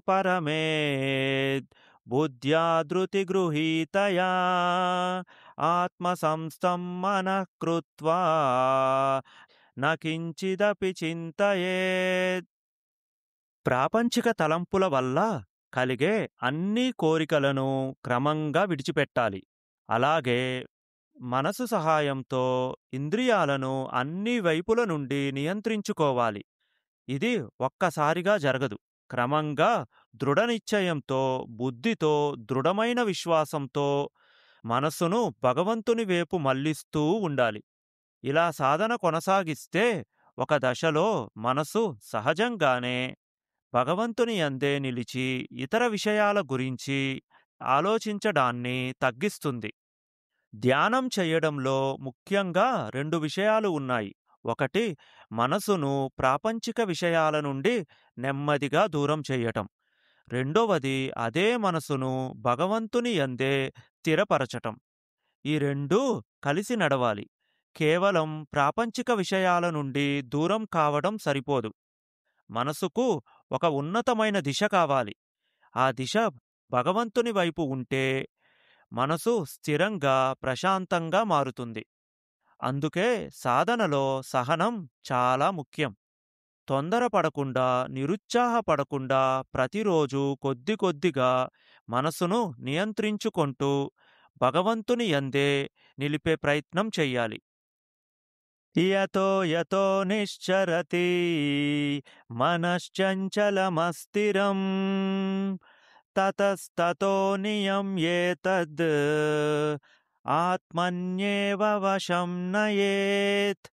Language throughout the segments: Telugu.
పరమేద్ బుద్ధ్యా ధృతిగృహీతయా ఆత్మసంస్థం మనః కృత్వా నకించిదపి చింతయేత్. ప్రాపంచిక తలంపుల వల్ల కలిగే అన్ని కోరికలను క్రమంగా విడిచిపెట్టాలి. అలాగే మనసు సహాయంతో ఇంద్రియాలను అన్ని వైపుల నుండి నియంత్రించుకోవాలి. ఇది ఒక్కసారిగా జరగదు. క్రమంగా దృఢనిశ్చయంతో, బుద్ధితో, దృఢమైన విశ్వాసంతో మనస్సును భగవంతుని వైపు మళ్లిస్తూ ఉండాలి. ఇలా సాధన కొనసాగిస్తే ఒక దశలో మనసు సహజంగానే భగవంతుని యందే నిలిచి ఇతర విషయాల గురించి ఆలోచించడాన్ని తగ్గిస్తుంది. ధ్యానం చేయడంలో ముఖ్యంగా 2 విషయాలు ఉన్నాయి. ఒకటి, మనసును ప్రాపంచిక విషయాల నుండి నెమ్మదిగా దూరం చేయటం. రెండవది, అదే మనసును భగవంతుని యందే స్థిరపరచటం. ఈ రెండూ కలిసి నడవాలి. కేవలం ప్రాపంచిక విషయాల నుండి దూరం కావడం సరిపోదు. మనసుకు ఒక ఉన్నతమైన దిశ కావాలి. ఆ దిశ భగవంతుని వైపు ఉంటే మనసు స్థిరంగా, ప్రశాంతంగా మారుతుంది. అందుకే సాధనలో సహనం చాలా ముఖ్యం. తొందరపడకుండా, నిరుత్సాహపడకుండా ప్రతిరోజు కొద్ది కొద్దిగా మనసును నియంత్రించుకుంటూ భగవంతుని యందే నిలిపే ప్రయత్నం చెయ్యాలి. యతో యతో నిశ్చరతి మనశ్చంచలమస్థిరం తతస్తతో నియమ్యేతద్ ఆత్మన్యేవ వశం నయేత్.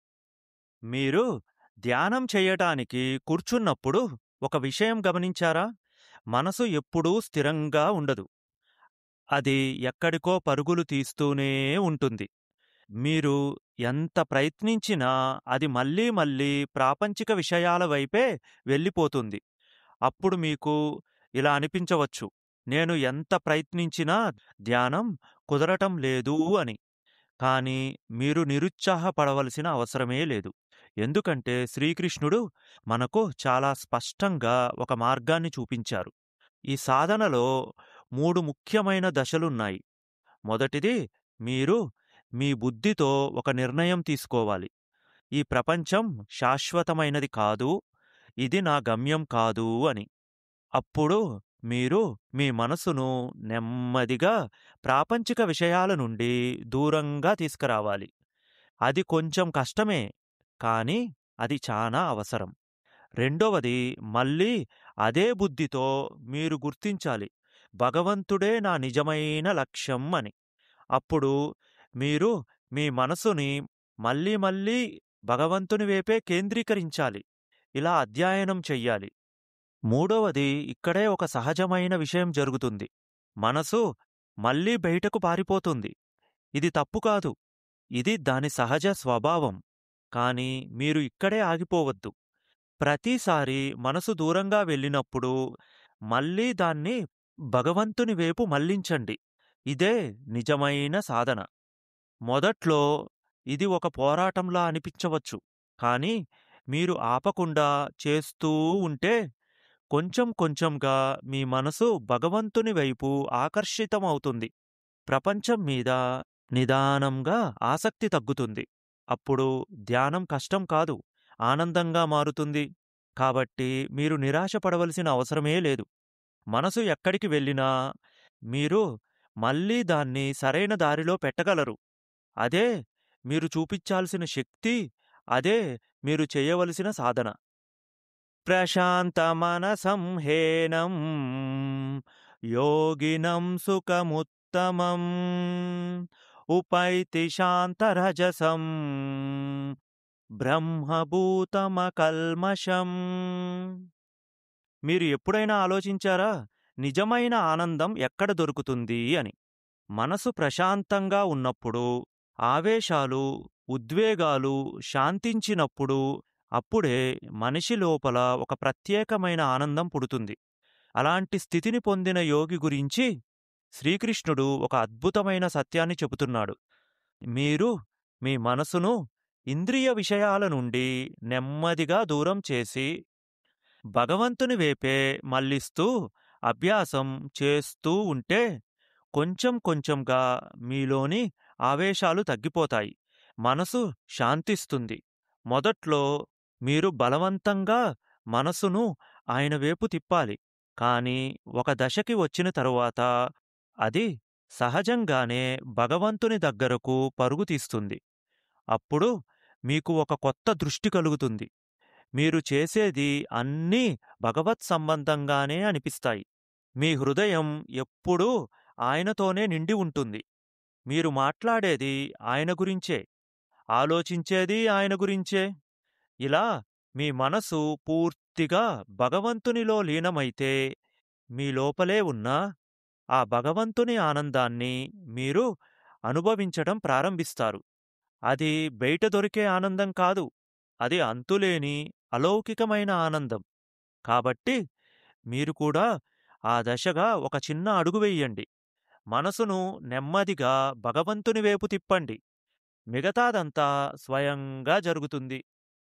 మీరు ధ్యానం చేయటానికి కూర్చున్నప్పుడు ఒక విషయం గమనించారా? మనసు ఎప్పుడూ స్థిరంగా ఉండదు. అది ఎక్కడికో పరుగులు తీస్తూనే ఉంటుంది. మీరు ఎంత ప్రయత్నించినా అది మళ్ళీ మళ్ళీ ప్రాపంచిక విషయాల వైపే వెళ్ళిపోతుంది. అప్పుడు మీకు ఇలా అనిపించవచ్చు, నేను ఎంత ప్రయత్నించినా ధ్యానం కుదరటం లేదు అని. కానీ మీరు నిరుత్సాహపడవలసిన అవసరమే లేదు. ఎందుకంటే శ్రీకృష్ణుడు మనకు చాలా స్పష్టంగా ఒక మార్గాన్ని చూపించారు. ఈ సాధనలో 3 ముఖ్యమైన దశలున్నాయి. మొదటిది, మీరు మీ బుద్ధితో ఒక నిర్ణయం తీసుకోవాలి. ఈ ప్రపంచం శాశ్వతమైనది కాదు, ఇది నా గమ్యం కాదు అని. అప్పుడు మీరు మీ మనసును నెమ్మదిగా ప్రాపంచిక విషయాల నుండి దూరంగా తీసుకురావాలి. అది కొంచెం కష్టమే, కానీ అది చాలా అవసరం. రెండవది, మళ్ళీ అదే బుద్ధితో మీరు గుర్తించాలి, భగవంతుడే నా నిజమైన లక్ష్యం అని. అప్పుడు మీరు మీ మనసుని మళ్ళీ మళ్ళీ భగవంతుని వైపే కేంద్రీకరించాలి. ఇలా అధ్యయనం చెయ్యాలి. మూడవది, ఇక్కడే ఒక సహజమైన విషయం జరుగుతుంది. మనసు మళ్ళీ బయటకు పారిపోతుంది. ఇది తప్పు కాదు. ఇది దాని సహజ స్వభావం. కానీ మీరు ఇక్కడే ఆగిపోవద్దు. ప్రతిసారి మనసు దూరంగా వెళ్ళినప్పుడు మళ్ళీ దాన్ని భగవంతుని వైపు మళ్లించండి. ఇదే నిజమైన సాధన. మొదట్లో ఇది ఒక పోరాటంలా అనిపించవచ్చు. కానీ మీరు ఆపకుండా చేస్తూ ఉంటే కొంచెం కొంచెంగా మీ మనసు భగవంతుని వైపు ఆకర్షితమవుతుంది. ప్రపంచం మీద నిదానంగా ఆసక్తి తగ్గుతుంది. అప్పుడు ధ్యానం కష్టం కాదు, ఆనందంగా మారుతుంది. కాబట్టి మీరు నిరాశపడవలసిన అవసరమే లేదు. మనసు ఎక్కడికి వెళ్ళినా మీరు మళ్ళీ దాన్ని సరైన దారిలో పెట్టగలరు. అదే మీరు చూపించాల్సిన శక్తి. అదే మీరు చేయవలసిన సాధన. ప్రశాంతమనసం హేనం యోగినం సుఖముత్తమం ఉపైతి శాంతరజసం బ్రహ్మభూతమకల్మషం. మీరు ఎప్పుడైనా ఆలోచించారా, నిజమైన ఆనందం ఎక్కడ దొరుకుతుంది అని? మనసు ప్రశాంతంగా ఉన్నప్పుడు, ఆవేశాలు, ఉద్వేగాలు శాంతించినప్పుడు, అప్పుడే మనిషి లోపల ఒక ప్రత్యేకమైన ఆనందం పుడుతుంది. అలాంటి స్థితిని పొందిన యోగి గురించి శ్రీకృష్ణుడు ఒక అద్భుతమైన సత్యాన్ని చెబుతున్నాడు. మీరు మీ మనసును ఇంద్రియ విషయాల నుండి నెమ్మదిగా దూరం చేసి భగవంతుని వైపే మళ్ళిస్తూ అభ్యాసం చేస్తూ ఉంటే కొంచెం కొంచెంగా మీలోని ఆవేశాలు తగ్గిపోతాయి. మనసు శాంతిస్తుంది. మొదట్లో మీరు బలవంతంగా మనసును ఆయన వైపు తిప్పాలి. కానీ ఒక దశకి వచ్చిన తరువాత అది సహజంగానే భగవంతుని దగ్గరకు పరుగు తీస్తుంది. అప్పుడు మీకు ఒక కొత్త దృష్టి కలుగుతుంది. మీరు చేసేది అన్నీ భగవత్ సంబంధంగానే అనిపిస్తాయి. మీ హృదయం ఎప్పుడూ ఆయనతోనే నిండి ఉంటుంది. మీరు మాట్లాడేది ఆయన గురించే, ఆలోచించేది ఆయన గురించే. ఇలా మీ మనసు పూర్తిగా భగవంతునిలో లీనమైతే మీ లోపలే ఉన్న ఆ భగవంతుని ఆనందాన్ని మీరు అనుభవించడం ప్రారంభిస్తారు. అది బయట దొరికే ఆనందం కాదు. అది అంతులేని అలౌకికమైన ఆనందం. కాబట్టి మీరు కూడా ఆ దశగా ఒక చిన్న అడుగు వెయ్యండి. మనసును నెమ్మదిగా భగవంతుని వైపు తిప్పండి. మిగతాదంతా స్వయంగా జరుగుతుంది.